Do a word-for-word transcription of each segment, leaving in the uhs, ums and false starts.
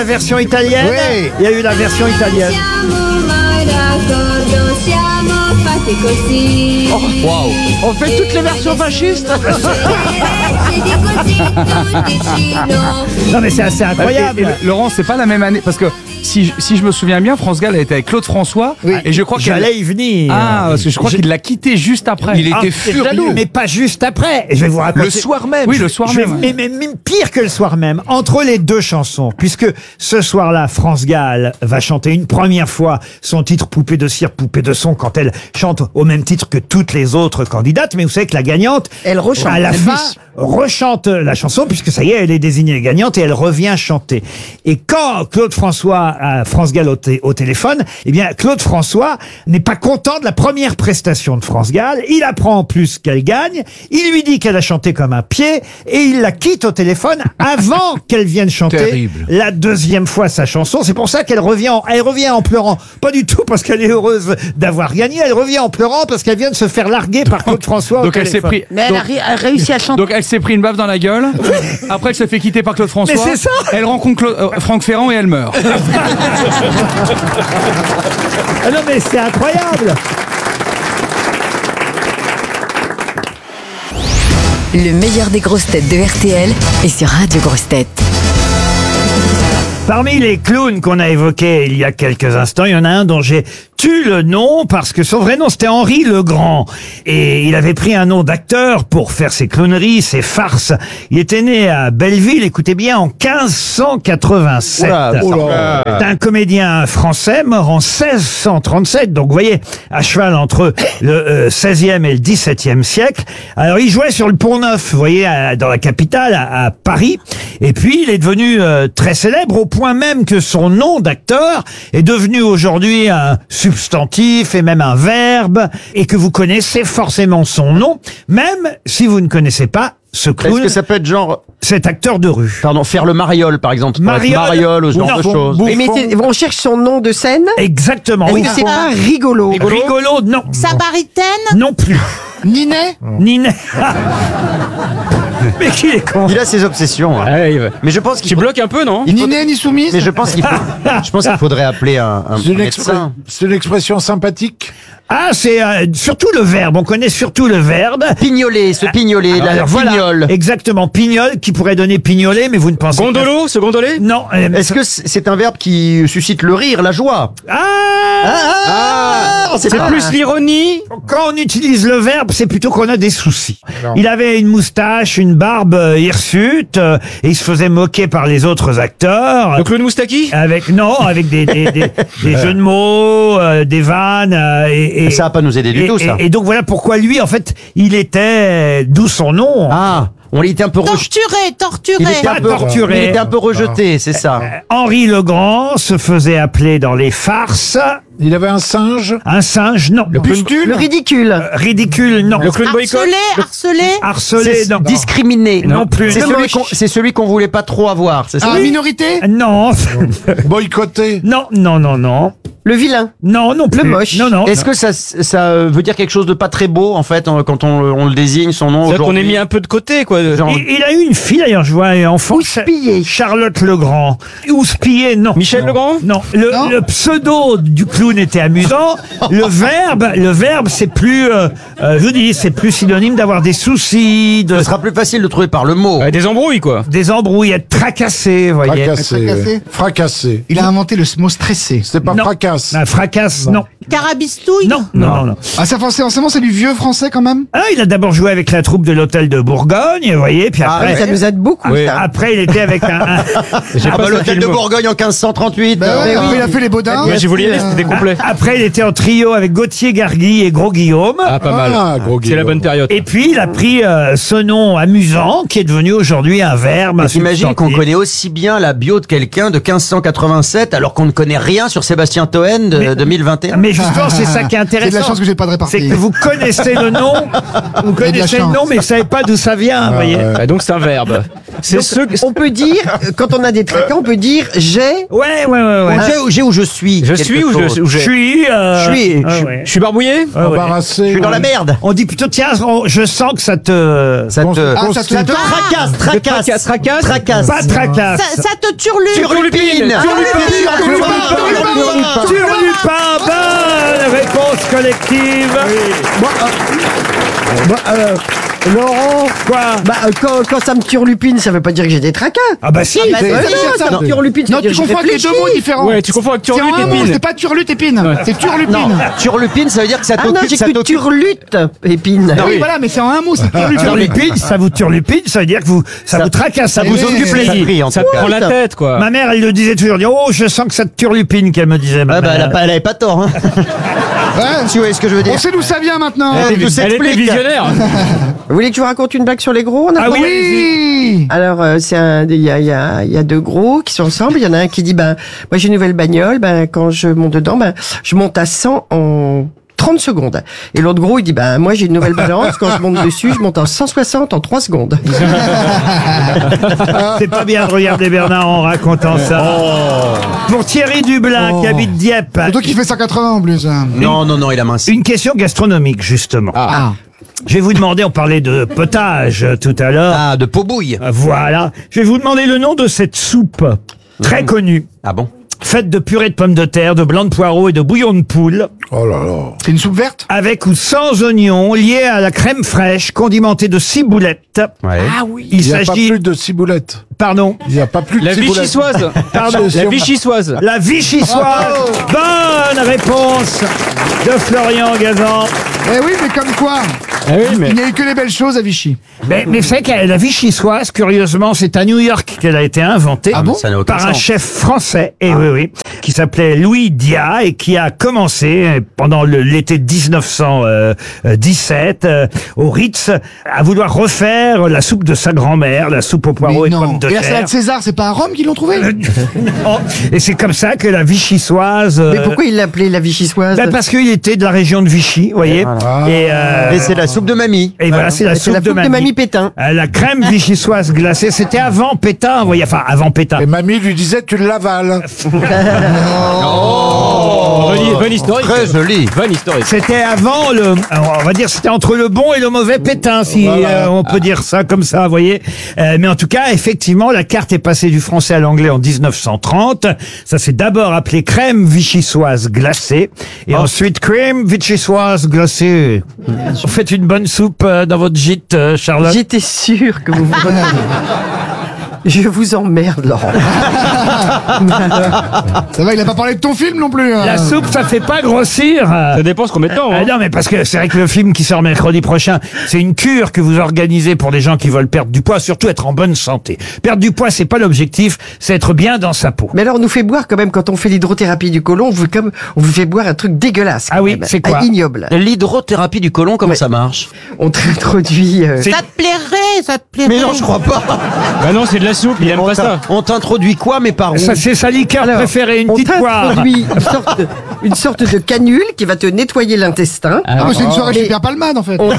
la version italienne. Oui. Il y a eu la version italienne. Oh, wow. On fait toutes les versions fascistes. Non mais c'est assez incroyable. Et, et, Laurent, c'est pas la même année parce que si, si je me souviens bien, France Gall a été avec Claude François Oui. et je crois qu'il J'allais y venir. Ah, parce que je crois Je- qu'il l'a quitté juste après. Il Ah, était c'est furieux. jaloux, mais pas juste après. Et je vais vous raconter. Le soir même. Oui, le soir Je vais- même. mais, mais- mais pire que le soir même, entre les deux chansons, puisque ce soir-là, France Gall va chanter une première fois son titre Poupée de cire, Poupée de son, quand elle chante au même titre que toutes les autres candidates. Mais vous savez que la gagnante, Elle rechante. à la Elle fin, glisse. rechante la chanson, puisque ça y est, elle est désignée gagnante et elle revient chanter. Et quand Claude François a France Gall au, té- au téléphone, eh bien, Claude François n'est pas content de la première prestation de France Gall. Il apprend en plus qu'elle gagne. Il lui dit qu'elle a chanté comme un pied et il la quitte au téléphone avant qu'elle vienne chanter Terrible. la deuxième fois sa chanson. C'est pour ça qu'elle revient, en, elle revient en pleurant. Pas du tout parce qu'elle est heureuse d'avoir gagné. Elle revient en pleurant parce qu'elle vient de se faire larguer par Claude François au Donc elle s'est téléphone. pris. Mais elle a, donc- ri- elle a réussi à chanter. Donc elle s'est pris une baffe dans la gueule. Après elle se fait quitter par Claude François. Mais c'est ça. Elle rencontre Claude- euh, Franck Ferrand et elle meurt. Ah non mais c'est incroyable. Le meilleur des grosses têtes de R T L est sur Radio Grosses Têtes. Parmi les clowns qu'on a évoqués il y a quelques instants, il y en a un dont j'ai tu le nom parce que son vrai nom c'était Henri Legrand et il avait pris un nom d'acteur pour faire ses clowneries, ses farces. Il était né à Belleville, écoutez bien, en quinze cent quatre-vingt-sept. Oula, Oh là. C'est un comédien français mort en seize cent trente-sept, donc vous voyez, à cheval entre le euh, seizième et le dix-septième siècle. Alors il jouait sur le Pont-Neuf, vous voyez, à- dans la capitale, à, à Paris. Et puis il est devenu euh, très célèbre au point même que son nom d'acteur est devenu aujourd'hui un substantif et même un verbe, et que vous connaissez forcément son nom, même si vous ne connaissez pas ce Est-ce clown, que ça peut être genre, cet acteur de rue. pardon, faire le mariole par exemple, ça pourrait être Mariole. mariole ou ce genre Non, de bon, choses. bon. Oui, mais t'es- on cherche son nom de scène. Exactement. Est-ce Oui. que c'est pas rigolo? Rigolo, non. Samaritaine. Non plus. Ninet. Ninet. Mais qui est con. Il a ses obsessions. hein. Mais je pense qu'il Tu faut- bloques un peu, non? il faut- Ninet ni soumise. Mais je pense qu'il faut... je pense qu'il faudrait appeler un, un C'est une, médecin. expre- c'est une expression sympathique. Ah, c'est euh, surtout le verbe. On connaît surtout le verbe. Pignoler, se pignoler, la, la Alors, voilà. pignole. Exactement. Pignole, qui pourrait donner pignoler, mais vous ne pensez Gondolo, se gondoler? pas. Non. euh, Est-ce que c'est c'est un verbe qui suscite le rire, la joie? Ah, Ah, C'est plus l'ironie. Quand on utilise le verbe, c'est plutôt qu'on a des soucis. Non. Il avait une moustache, une barbe euh, hirsute, euh, et il se faisait moquer par les autres acteurs. Le clown Moustaki? Avec non, avec des des, des, des jeux de mots, euh, des vannes euh, et, et Ça va pas nous aider du et, tout, ça. Et, et donc voilà pourquoi lui, en fait, il était, d'où son nom. Ah, on était un peu rejeté. Torturé, torturé. Il était un peu, torturé. il était un peu rejeté, c'est ça. Henri Legrand se faisait appeler dans les farces Il avait un singe. un singe, non. Le Le ridicule. ridicule, non. Le clown boycott? Harcelé, harcelé. Harcelé, C'est non. discriminé. Non plus. C'est Le celui moche. qu'on c'est celui qu'on voulait pas trop avoir, c'est ça? Ah, minorité. Non. Boycotté. Non, non, non, non. Le vilain. Non, non plus. Le moche. Non, non. Est-ce que ça, ça veut dire quelque chose de pas très beau, en fait, en- quand on, on le désigne, son nom C'est-à-dire qu'on aujourd'hui? est mis un peu de côté, quoi. Genre- Il, il a eu une fille d'ailleurs, je vois, un enfant. Houspillé. Charlotte Legrand. Houspillé, non. Michel Legrand? Non, le, Non. le pseudo du clown était amusant. Le verbe, le verbe, c'est plus, euh, euh, je vous dis, c'est plus synonyme d'avoir des soucis, de, Ce sera plus facile de trouver par le mot. Ouais, des embrouilles, quoi. des embrouilles, être tracassé, vous voyez. Fracassé. Fracassé. ouais. Fracassé. Il a inventé le mot stressé. C'est pas Non. fracasse. Un fracasse, non. Carabistouille. Non, non, non, non. Ah, ça forcément, c'est du vieux français quand même. Ah, il a d'abord joué avec la troupe de l'hôtel de Bourgogne, vous voyez, puis Ah, après, Ça nous aide beaucoup, Oui. ça. après il était avec un, un- J'ai Ah pas bah, ce l'hôtel de film. Bourgogne en quinze cent trente-huit. Bah ouais, euh, après, il a fait les Baudins. Ouais, j'ai voulu y aller, c'était complet. après il était en trio avec Gauthier Gargui et Gros Guillaume. Ah, pas mal. Ah, gros C'est la Guillaume. bonne période. Et puis il a pris euh, ce nom amusant qui est devenu aujourd'hui un verbe. un T'imagines qu'on substantif. connaît aussi bien la bio de quelqu'un de quinze cent quatre-vingt-sept alors qu'on ne connaît rien sur Sébastien Toen. Toen de deux mille vingt et un. Mais justement, c'est ça qui est intéressant. C'est de la chance que j'ai pas de répartie. C'est que vous connaissez le nom, vous Il y a de la connaissez le chance. nom, mais vous savez pas d'où ça vient, vous voyez. Ah, donc c'est un verbe. C'est Donc, ceux on peut dire, euh, quand on a des tracas, on peut dire j'ai. Ouais, ouais, ouais, ouais. J'ai ou j'ai ou je suis. Je quelque suis ou chose. je, ou Je j'ai suis. euh, Je suis. ah Je- ouais. Je suis barbouillé Ah ouais. Embarrassé. Je suis dans la merde. On dit plutôt, tiens, on- je sens que ça te. Ça te, Ah, ça te- ça te tracasse, tracasse, tracasse, tracasse. tracasse. Pas tracasse. Ça, ça te turlupine. Turlupine. Turlupin. Turlupin, bonne réponse collective. Bah, euh, Laurent, Quoi bah, euh, quand, quand ça me turlupine, ça veut pas dire que j'ai des tracas. Ah bah si. bah, Ouais, c'est- non, c'est ça ça. me turlupine, ça Non, veut dire tu que j'ai confonds avec les deux réfléchi. mots différents. Ouais, tu confonds avec C'est en turlute un et mot, pine. c'est pas turlute épine. C'est turlupine. Non, turlupine, ça veut dire que ça Ah non, t'occupe, j'ai ça cru t'occupe. turlute, épine. Oui, voilà, mais c'est en un mot, c'est turlupine. Turlupine, ça vous turlupine, ça veut dire que vous, ça, Ça- vous tracasse, ça Eh vous oui. occupe les l'esprit, en Ça tout te cas. prend la tête, quoi. Ma mère, elle le disait toujours. Elle dit, oh, je sens que ça te turlupine, qu'elle me disait. Ma Ah bah, elle, a mère. pas, elle avait pas tort, hein. Ouais. Si vous voyez ce que je veux dire. On sait d'où ça vient maintenant. Eh, tout Elle était s'explique. visionnaire. Vous voulez que je vous raconte une blague sur les gros? On a Ah pas- oui, Oui. Alors, euh, c'est un, il y a, il y a, il y a deux gros qui sont ensemble. Il y en a un qui dit, ben, moi j'ai une nouvelle bagnole. Ben, quand je monte dedans, ben, je monte à cent en trente secondes. Et l'autre gros, il dit, ben, moi j'ai une nouvelle balance. Quand je monte dessus, je monte en cent soixante en trois secondes. c'est pas bien de regarder Bernard en racontant ça. Pour Thierry Dublin, qui habite Dieppe. C'est toi qui fais cent quatre-vingts en plus. hein. Non, non, non, il a mince. Une question gastronomique, justement. Ah. Je vais vous demander, on parlait de potage euh, tout à l'heure. Ah, de peau bouille. Euh, Voilà. Je vais vous demander le nom de cette soupe très connue, Ah bon? faite de purée de pommes de terre, de blanc de poireau et de bouillon de poule, Oh là là. C'est une soupe verte? avec ou sans oignon, liée à la crème fraîche, condimentée de ciboulettes. Ouais. Ah oui. Il Il n'y a pas s'agit... plus de ciboulettes. Pardon. Il n'y a pas plus de La ciboulettes. vichysoise. Pardon. La vichysoise. La vichysoise. Bonne réponse de Florian Gazan. Eh oui, mais comme quoi, Ah oui, mais. il n'y a eu que les belles choses à Vichy. Mais, mais c'est que la vichysoise, curieusement, c'est à New York qu'elle a été inventée. Ah bon Ça n'a aucun Par un sens. chef français, et oui, oui, qui s'appelait Louis Dia et qui a commencé euh, pendant le- l'été dix-neuf cent dix-sept euh, au Ritz à vouloir refaire la soupe de sa grand-mère, la soupe aux poireaux Mais et non. pommes de Et la terre. salade César, c'est pas à Rome qu'ils l'ont trouvé? Non. Et c'est comme ça que la vichysoise. euh, Mais pourquoi il l'appelait la vichysoise? ben parce qu'il était de la région de Vichy, vous voyez. Et, euh, Et c'est la soupe de mamie. et voilà, c'est la C'est soupe la de soupe de mamie. mamie Pétain. Euh, La crème vichysoise glacée, c'était avant Pétain, vous voyez, enfin avant Pétain. Et mamie lui disait, tu l'avales. Bonne, bonne historique. Très joli. Bonne historique. C'était avant le, alors, on va dire, c'était entre le bon et le mauvais Pétain, si Voilà. euh, on peut dire ça comme ça, vous voyez. Euh, mais en tout cas, effectivement, la carte est passée du français à l'anglais en dix-neuf cent trente. Ça s'est d'abord appelé crème vichysoise glacée, et ensuite crème vichysoise glacée. Vous faites une bonne soupe euh, dans votre gîte, euh, Charlotte? J'étais sûre que vous vous Je vous emmerde, Laurent. Ça va, il a pas parlé de ton film non plus. hein. La soupe, ça fait pas grossir. Ça dépend ce qu'on met dedans. Ah Hein. non, mais parce que c'est vrai que le film qui sort mercredi prochain, c'est une cure que vous organisez pour des gens qui veulent perdre du poids, surtout être en bonne santé. Perdre du poids, c'est pas l'objectif, c'est être bien dans sa peau. Mais alors, on nous fait boire quand même, quand on fait l'hydrothérapie du côlon, on vous, comme, on vous fait boire un truc dégueulasse. quand Ah oui, même. c'est quoi? Ah, ignoble. L'hydrothérapie du côlon, comment Ouais. ça marche? On t'introduit... euh, C'est- Ça te plairait, ça te plairait. Mais non, je crois pas. Bah non, c'est de la soupe, il aime On pas t'in- ça. On t'introduit quoi, mais par où? Ça, c'est sa liqueur alors, préférée, une on petite poire. t'introduit une sorte, une sorte de canule qui va te nettoyer l'intestin. Ah, moi, c'est une soirée Mais- chez Pierre Palmade en fait. On te...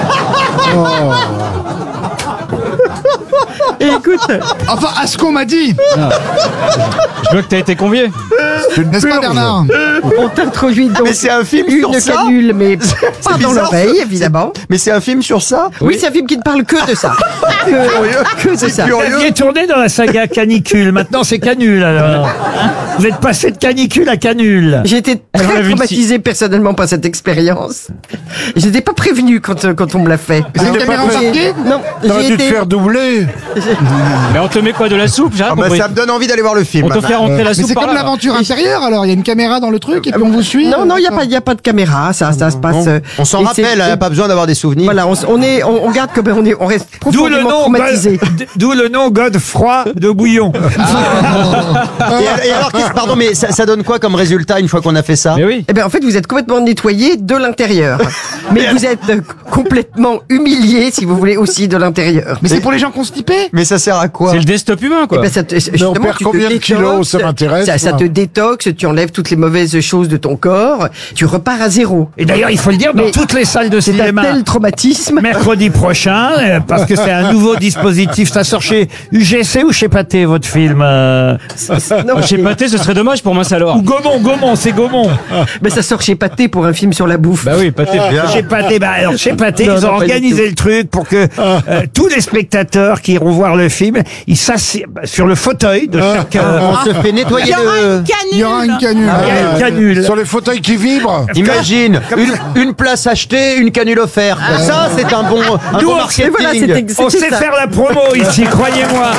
Et écoute, Enfin, à ce qu'on m'a dit. Je vois que t'as été convié. N'est-ce pas, Bernard? on t'introduit donc Mais c'est un film une sur ça? canule, mais pas dans bizarre, l'oreille, ça. évidemment. Mais c'est un film sur ça? Oui, c'est un film qui ne parle que de ça. Que, que de ça. Vous aviez tourné dans la saga Canicule, maintenant c'est Canule alors. Vous êtes passé de Canicule à Canule. J'ai été Alors, on a très vu une traumatisée personnellement par cette expérience. J'étais pas prévenue quand, euh, quand on me l'a fait. C'est une t'es caméra pas embarquée? Non, T'aurais j'ai dû te été... faire doubler. Mais on te met quoi, de la soupe? J'ai rien Ah bah, compris. ça me donne envie d'aller voir le film. On te fait rentrer la Mais soupe c'est par comme là. l'aventure intérieure alors, il y a une caméra dans le truc et puis on vous suit. Non, non, il n'y a euh, pas, il y a pas de caméra, ça, ça se passe. On, euh, on s'en et rappelle, c'est- hein, pas besoin d'avoir des souvenirs. Voilà, on, s- on est, on, on garde comme on est, on reste D'où le profondément nom, traumatisé. God- d'où le nom Godefroy de Bouillon. Et, et alors, qu'est-ce- pardon, mais ça, ça donne quoi comme résultat une fois qu'on a fait ça? Mais oui. Eh bien, en fait, vous êtes complètement nettoyé de l'intérieur. Mais vous êtes euh, complètement humilié, si vous voulez, aussi de l'intérieur. Mais c'est pour les gens constipés. Mais ça sert à quoi? C'est le desktop humain, Eh quoi. ben, ça te, Mais on justement, perd tu te combien de détoxes, kilos? Ça m'intéresse, Ça, ça moi. te détoxe, désintoxes, tu enlèves toutes les mauvaises choses de ton corps, tu repars à zéro. Et d'ailleurs, il faut le dire, dans Mais toutes les salles de C'est un cinéma, tel traumatisme. mercredi prochain, euh, parce que c'est un nouveau dispositif. Ça sort chez U G C ou chez Pathé, votre film euh Non, Chez mais- Pathé, ce serait dommage pour Mince alors. Ou Gaumont, Gaumont, c'est Gaumont. mais ça sort chez Pathé pour un film sur la bouffe. Bah oui, Pathé. Chez Pathé, bah alors chez Pathé, Non, ils ont non, pas du organisé tout. le truc pour que euh, tous les spectateurs qui iront voir le film, ils s'assiedent sur le fauteuil de chaque euh, On se fait Il nettoyer y aura le... une canule. Il y aura une canule. Ah, Ouais. une canule. Sur les fauteuils qui vibrent. Imagine, une, une place achetée, une canule offerte. Ça, c'est un bon, un Nous, bon on- marketing. Et voilà, c'était c'était On sait ça. faire la promo ici, croyez-moi.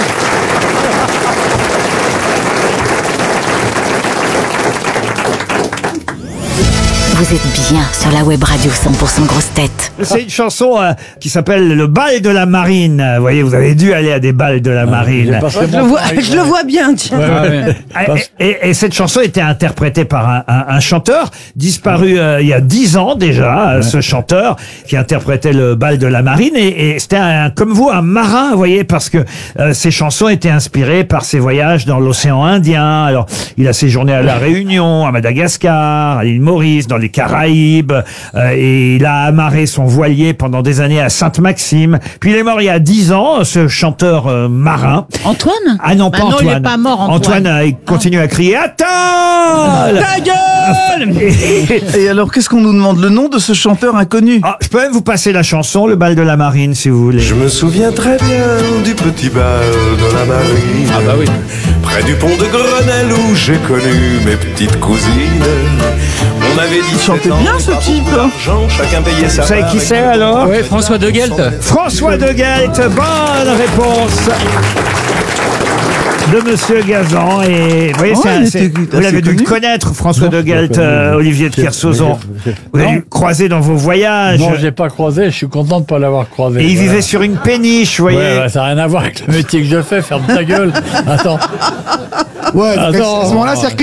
Vous êtes bien sur la web radio cent pour cent grosses têtes. C'est une chanson euh, qui s'appelle Le bal de la marine. Vous voyez, vous avez dû aller à des balles de la marine. Je le vois, je le vois bien, tiens. Et, et- et cette chanson était interprétée par un, un- un chanteur disparu euh, il y a dix ans déjà, euh, ce chanteur qui interprétait le bal de la marine. Et, et c'était un, comme vous, un marin, vous voyez, parce que euh, ces chansons étaient inspirées par ses voyages dans l'océan Indien. Alors, il a séjourné à La Réunion, à Madagascar, à l'île Maurice, dans les Caraïbes, euh, et il a amarré son voilier pendant des années à Sainte-Maxime. Puis il est mort il y a dix ans, ce chanteur euh, marin. Antoine Ah non, pas Bah non, Antoine. il est pas mort, Antoine. euh, il continue à crier « Attends !» Ta gueule Et- Et alors, qu'est-ce qu'on nous demande? Le nom de ce chanteur inconnu? Ah, je peux même vous passer la chanson, Le bal de la marine, si vous voulez. Je me souviens très bien du petit bal de la marine. Ah bah oui. Près du pont de Grenelle où j'ai connu mes petites cousines. On avait dit Il chantait bien, ce type. chacun payait sa Vous savez part qui et c'est alors? Ouais, François de Gelt. François de Gelt, bonne réponse de Monsieur Gazan. Et vous voyez, Oh, c'est un- il c'est- était vous l'avez assez dû le connu. connaître, François Non, de je l'ai Gelt, connu, euh, oui. Olivier de J'ai- Kersauzon. j'ai- Vous l'avez Non. croisé dans vos voyages. Non, j'ai pas croisé, je suis content de pas l'avoir croisé. Et il voilà. vivait sur une péniche, vous voyez. Ouais, ouais, ça n'a rien à voir avec le métier que je fais, ferme ta gueule. Attends. Ouais, donc à Attends. ce moment-là, c'est